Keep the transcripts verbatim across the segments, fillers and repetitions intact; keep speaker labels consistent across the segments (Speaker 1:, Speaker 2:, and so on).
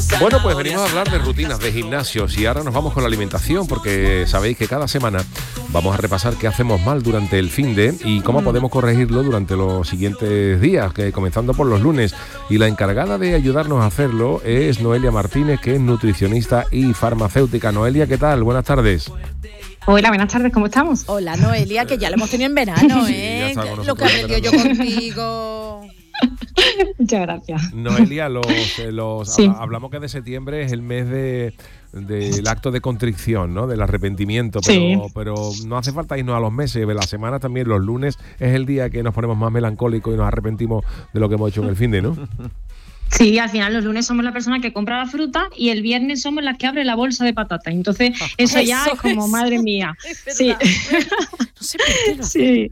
Speaker 1: Bueno, pues venimos a hablar de rutinas, de gimnasios y ahora nos vamos con la alimentación porque sabéis que cada semana vamos a repasar qué hacemos mal durante el finde y cómo podemos corregirlo durante los siguientes días, que comenzando por los lunes. Y la encargada de ayudarnos a hacerlo es Noelia Martínez, que es nutricionista y farmacéutica. Noelia, ¿qué tal? Buenas tardes.
Speaker 2: Hola, buenas tardes, ¿cómo estamos?
Speaker 3: Hola, Noelia, que ya lo hemos tenido en verano, ¿eh?
Speaker 1: Sí,
Speaker 3: lo que aprendí yo contigo.
Speaker 2: Muchas gracias.
Speaker 1: Noelia, los, eh, los
Speaker 2: Sí.
Speaker 1: hablamos que de septiembre es el mes de del acto de contrición, ¿no? Del arrepentimiento, pero,
Speaker 2: Sí.
Speaker 1: pero no hace falta irnos a los meses, de la semana también, los lunes es el día que nos ponemos más melancólicos y nos arrepentimos de lo que hemos hecho en el finde, ¿no?
Speaker 2: Sí, al final los lunes somos la persona que compra la fruta y el viernes somos las que abre la bolsa de patatas. Entonces, eso ya
Speaker 3: Eso
Speaker 2: es como,
Speaker 3: es.
Speaker 2: madre mía.
Speaker 3: Es
Speaker 2: Sí.
Speaker 3: verdad. No sé por qué lo
Speaker 2: Sí.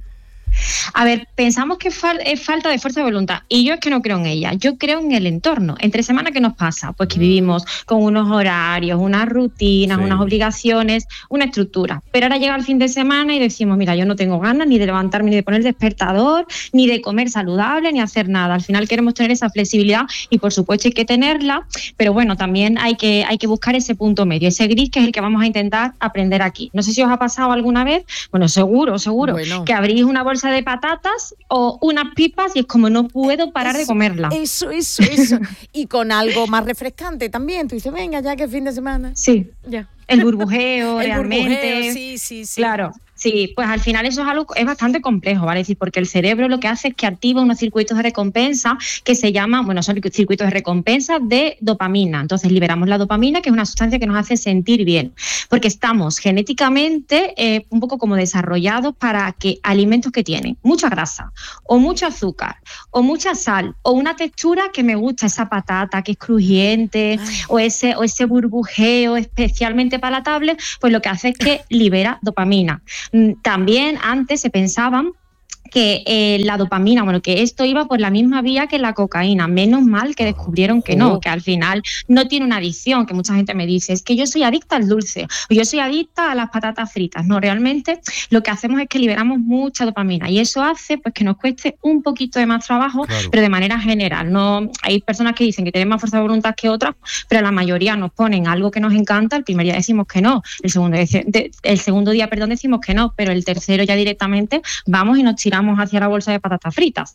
Speaker 2: A ver, pensamos que fal- es falta de fuerza de voluntad y yo es que no creo en ella, yo creo en el entorno. Entre semana, ¿qué nos pasa? Pues que vivimos con unos horarios, unas rutinas,
Speaker 1: Sí.
Speaker 2: unas obligaciones, una estructura. Pero ahora llega el fin de semana y decimos, mira, yo no tengo ganas ni de levantarme, ni de poner despertador, ni de comer saludable, ni hacer nada. Al final queremos tener esa flexibilidad y por supuesto hay que tenerla, pero bueno, también hay que, hay que buscar ese punto medio, ese gris que es el que vamos a intentar aprender aquí. No sé si os ha pasado alguna vez, bueno, seguro, seguro,
Speaker 3: Bueno.
Speaker 2: que abrís una bolsa de patatas o unas pipas y es como no puedo parar de
Speaker 3: Eso,
Speaker 2: comerla.
Speaker 3: Eso, eso, eso. Y con algo más refrescante también. Tú dices, venga, ya que es fin de semana.
Speaker 2: Sí,
Speaker 3: Ya.
Speaker 2: el burbujeo
Speaker 3: El
Speaker 2: realmente.
Speaker 3: burbujeo, sí, sí, sí.
Speaker 2: Claro, sí, pues al final eso es algo, es bastante complejo, ¿vale? Es decir, porque el cerebro lo que hace es que activa unos circuitos de recompensa que se llaman, bueno, son circuitos de recompensa de dopamina. Entonces liberamos la dopamina, que es una sustancia que nos hace sentir bien, porque estamos genéticamente eh, un poco como desarrollados para que alimentos que tienen mucha grasa o mucho azúcar o mucha sal o una textura que me gusta, esa patata que es crujiente
Speaker 3: Ay.
Speaker 2: o ese, o ese burbujeo especialmente palatable, pues lo que hace es que libera dopamina. Mm, También antes se pensaban que eh, la dopamina, bueno, que esto iba por la misma vía que la cocaína. Menos mal que descubrieron que no,
Speaker 3: Oh.
Speaker 2: que al final no tiene una adicción, que mucha gente me dice, es que yo soy adicta al dulce, o yo soy adicta a las patatas fritas. No, realmente lo que hacemos es que liberamos mucha dopamina y eso hace pues que nos cueste un poquito de más trabajo,
Speaker 1: Claro.
Speaker 2: pero de manera general. No, hay personas que dicen que tienen más fuerza de voluntad que otras, pero la mayoría nos ponen algo que nos encanta, el primer día decimos que no, el segundo, dec- de- el segundo día, perdón, decimos que no, pero el tercero ya directamente vamos y nos tiramos hacia la bolsa de patatas fritas.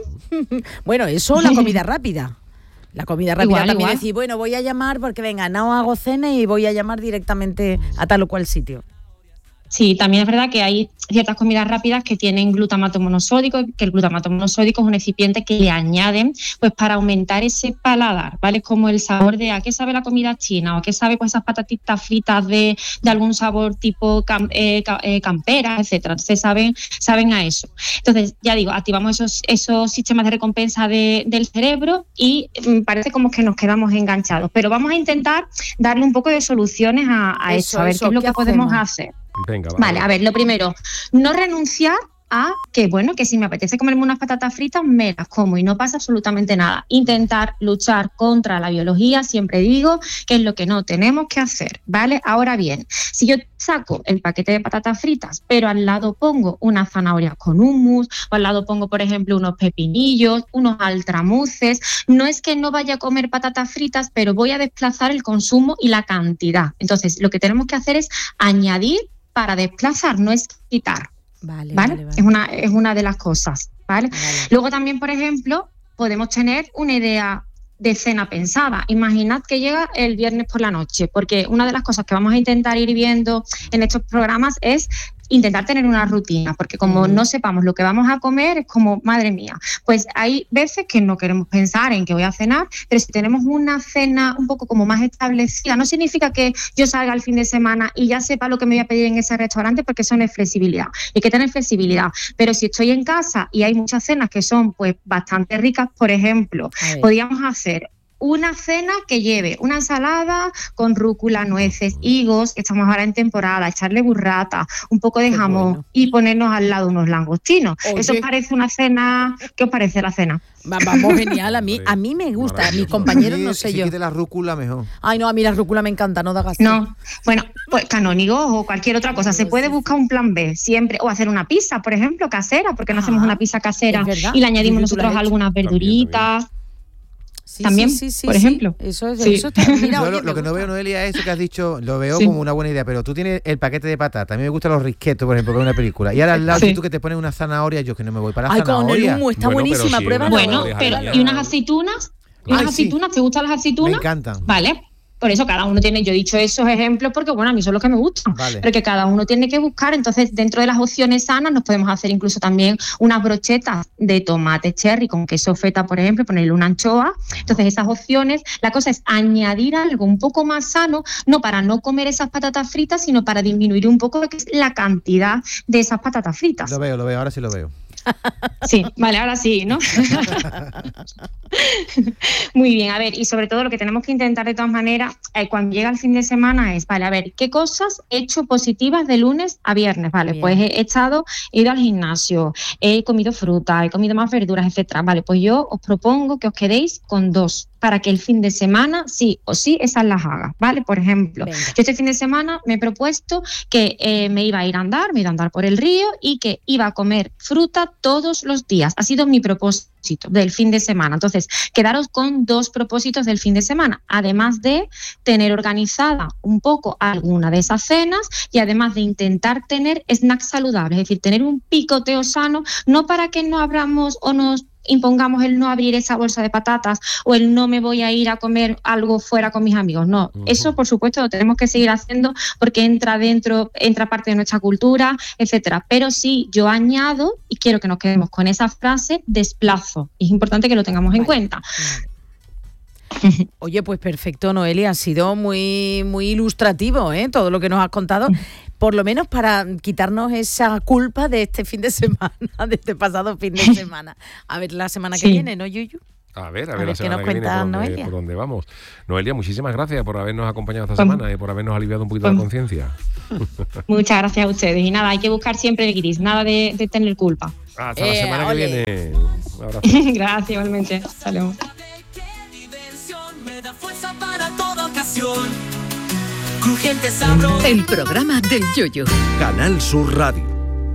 Speaker 3: Bueno, eso, la comida rápida. La comida rápida
Speaker 2: Igual,
Speaker 3: también
Speaker 2: igual.
Speaker 3: decir, bueno, voy a llamar porque venga, no hago cena y voy a llamar directamente a tal o cual sitio.
Speaker 2: Sí, también es verdad que hay ciertas comidas rápidas que tienen glutamato monosódico, que el glutamato monosódico es un excipiente que le añaden pues para aumentar ese paladar, ¿vale? Es como el sabor de a qué sabe la comida china o a qué sabe pues esas patatitas fritas de, de algún sabor tipo cam, eh, ca, eh, campera, etcétera. Entonces saben, saben a eso. Entonces, ya digo, activamos esos, esos sistemas de recompensa de, del cerebro y mm, parece como que nos quedamos enganchados. Pero vamos a intentar darle un poco de soluciones a, a
Speaker 3: Eso,
Speaker 2: eso, a ver
Speaker 3: eso,
Speaker 2: qué es lo
Speaker 3: ¿qué
Speaker 2: que podemos
Speaker 3: hacemos?
Speaker 2: hacer.
Speaker 1: Venga, va.
Speaker 2: Vale, a ver, lo primero, no renunciar a que, bueno, que si me apetece comerme unas patatas fritas, me las como y no pasa absolutamente nada. Intentar luchar contra la biología, siempre digo, que es lo que no tenemos que hacer, ¿vale? Ahora bien, si yo saco el paquete de patatas fritas, pero al lado pongo una zanahoria con hummus, o al lado pongo, por ejemplo, unos pepinillos, unos altramuces, no es que no vaya a comer patatas fritas, pero voy a desplazar el consumo y la cantidad. Entonces, lo que tenemos que hacer es añadir para desplazar, no es quitar,
Speaker 3: Vale,
Speaker 2: ¿vale?
Speaker 3: vale, vale.
Speaker 2: Es una, es una de las cosas, ¿vale?
Speaker 3: Vale.
Speaker 2: Luego también, por ejemplo, podemos tener una idea de cena pensada. Imaginad que llega el viernes por la noche, porque una de las cosas que vamos a intentar ir viendo en estos programas es intentar tener una rutina, porque como
Speaker 3: Mm.
Speaker 2: no sepamos lo que vamos a comer, es como, madre mía, pues hay veces que no queremos pensar en que voy a cenar, pero si tenemos una cena un poco como más establecida, no significa que yo salga el fin de semana y ya sepa lo que me voy a pedir en ese restaurante, porque eso no es flexibilidad, hay que tener flexibilidad, pero si estoy en casa y hay muchas cenas que son pues bastante ricas, por ejemplo,
Speaker 3: A ver.
Speaker 2: podríamos hacer una cena que lleve una ensalada con rúcula, nueces, higos, que estamos ahora en temporada, echarle burrata, un poco de
Speaker 3: Qué
Speaker 2: jamón
Speaker 3: bueno.
Speaker 2: y ponernos al lado unos langostinos.
Speaker 3: Oye.
Speaker 2: ¿Eso os parece una cena? ¿Qué os parece la cena?
Speaker 3: Va- Vamos, genial. A mí, a mí me gusta, a mis
Speaker 1: Maravilloso.
Speaker 3: compañeros
Speaker 4: Sí,
Speaker 3: no
Speaker 4: que
Speaker 3: sé
Speaker 4: se
Speaker 3: yo.
Speaker 4: quite la rúcula mejor.
Speaker 3: Ay, no, a mí la rúcula me encanta, no da gasto.
Speaker 2: No, bueno, pues canónigos o cualquier otra cosa. Se puede buscar un plan B siempre, o hacer una pizza, por ejemplo, casera, porque no
Speaker 3: Ah,
Speaker 2: hacemos una pizza casera
Speaker 3: es verdad.
Speaker 2: y le añadimos
Speaker 3: Sí, tú la
Speaker 2: nosotros
Speaker 3: has hecho.
Speaker 2: algunas
Speaker 1: También,
Speaker 2: verduritas.
Speaker 3: Sí,
Speaker 2: también,
Speaker 3: sí, sí, sí,
Speaker 2: por
Speaker 3: sí.
Speaker 2: ejemplo.
Speaker 3: Eso es,
Speaker 2: Sí.
Speaker 3: eso está, mira,
Speaker 4: Yo
Speaker 3: oye,
Speaker 4: lo,
Speaker 3: me
Speaker 4: lo que no
Speaker 3: gusta.
Speaker 4: veo, Noelia, es eso que has dicho, lo veo
Speaker 2: Sí.
Speaker 4: como una buena idea, pero tú tienes el paquete de patatas, a mí me gustan los risquetos, por ejemplo, para una película, y ahora al lado
Speaker 2: Sí.
Speaker 4: si tú que te pones una zanahoria, yo que no me voy para la
Speaker 3: Ay, con el
Speaker 4: zanahoria.
Speaker 3: humo, está
Speaker 1: Bueno, pero
Speaker 3: buenísima,
Speaker 1: sí,
Speaker 3: pruébalo.
Speaker 1: una
Speaker 2: Bueno,
Speaker 1: zanahoria
Speaker 2: pero
Speaker 1: aliñada.
Speaker 2: ¿y unas aceitunas? ¿Y unas
Speaker 4: Ay, sí.
Speaker 2: aceitunas? ¿Te gustan las
Speaker 4: Me
Speaker 2: aceitunas?
Speaker 4: encantan.
Speaker 2: Vale. Por eso cada uno tiene, yo he dicho esos ejemplos porque, bueno, a mí son los que me gustan,
Speaker 4: Vale.
Speaker 2: pero que cada uno tiene que buscar. Entonces, dentro de las opciones sanas nos podemos hacer incluso también unas brochetas de tomate cherry con queso feta, por ejemplo, ponerle una anchoa. Entonces, esas opciones, la cosa es añadir algo un poco más sano, no para no comer esas patatas fritas, sino para disminuir un poco lo que es la cantidad de esas patatas fritas.
Speaker 4: Lo veo, lo veo, ahora sí lo veo.
Speaker 2: Sí, vale, ahora sí, ¿no? Muy bien, a ver, y sobre todo lo que tenemos que intentar de todas maneras eh, cuando llega el fin de semana es, vale, a ver, ¿qué cosas he hecho positivas de lunes a viernes? Vale,
Speaker 3: Bien.
Speaker 2: pues he, he estado, he ido al gimnasio, he comido fruta, he comido más verduras, etcétera. Vale, pues yo os propongo que os quedéis con dos para que el fin de semana sí o sí esas las haga, ¿vale? Por ejemplo,
Speaker 3: Venga.
Speaker 2: yo este fin de semana me he propuesto que eh, me iba a ir a andar, me iba a andar por el río y que iba a comer fruta todos los días. Ha sido mi propósito del fin de semana. Entonces, quedaros con dos propósitos del fin de semana, además de tener organizada un poco alguna de esas cenas y además de intentar tener snacks saludables, es decir, tener un picoteo sano, no para que no abramos o nos impongamos el no abrir esa bolsa de patatas o el no me voy a ir a comer algo fuera con mis amigos. No,
Speaker 1: Ujú.
Speaker 2: eso por supuesto lo tenemos que seguir haciendo porque entra dentro, entra parte de nuestra cultura, etcétera. Pero sí, yo añado, y quiero que nos quedemos con esa frase, desplazo. Es importante que lo tengamos en
Speaker 3: Vale.
Speaker 2: cuenta.
Speaker 3: Vale. Oye, pues perfecto, Noelia, ha sido muy, muy ilustrativo, ¿eh? Todo lo que nos has contado, por lo menos para quitarnos esa culpa de este fin de semana, de este pasado fin de semana. A ver la semana que
Speaker 2: Sí.
Speaker 3: viene, ¿no, Yuyu?
Speaker 1: A ver, a
Speaker 3: A
Speaker 1: ver,
Speaker 3: ver
Speaker 1: la
Speaker 3: qué
Speaker 1: semana
Speaker 3: nos
Speaker 1: que viene
Speaker 3: cuenta
Speaker 1: por dónde,
Speaker 3: Noelia.
Speaker 1: por dónde vamos. Noelia, muchísimas gracias por habernos acompañado esta
Speaker 2: Pues-
Speaker 1: semana y por habernos aliviado un poquito
Speaker 2: pues-
Speaker 1: la conciencia.
Speaker 2: Muchas gracias a ustedes. Y nada, hay que buscar siempre el gris, nada de, de tener culpa.
Speaker 1: Hasta la
Speaker 3: Eh,
Speaker 1: semana
Speaker 3: ole.
Speaker 1: que viene. Un abrazo.
Speaker 2: Gracias, igualmente. Hasta luego.
Speaker 5: Me da fuerza para toda ocasión. Crujiente sabroso.
Speaker 6: El programa del Yoyo.
Speaker 7: Canal Sur Radio.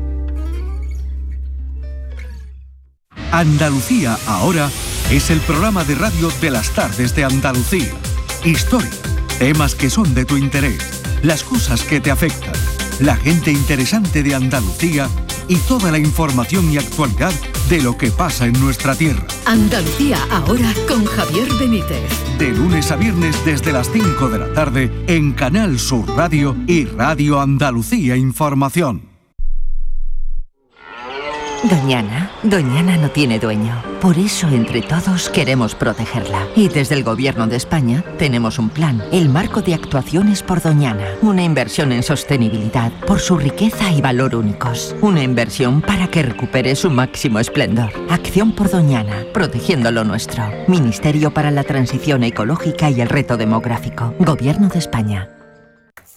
Speaker 7: Andalucía ahora es el programa de radio de las tardes de Andalucía. Historia, temas que son de tu interés, las cosas que te afectan, la gente interesante de Andalucía y toda la información y actualidad de lo que pasa en nuestra tierra.
Speaker 6: Andalucía ahora con Javier Benítez.
Speaker 7: De lunes a viernes desde las cinco de la tarde en Canal Sur Radio y Radio Andalucía Información.
Speaker 8: Doñana, Doñana no tiene dueño. Por eso, entre todos, queremos protegerla. Y desde el Gobierno de España tenemos un plan, el Marco de Actuaciones por Doñana. Una inversión en sostenibilidad por su riqueza y valor únicos. Una inversión para que recupere su máximo esplendor. Acción por Doñana, protegiendo lo nuestro. Ministerio para la Transición Ecológica y el Reto Demográfico. Gobierno de España.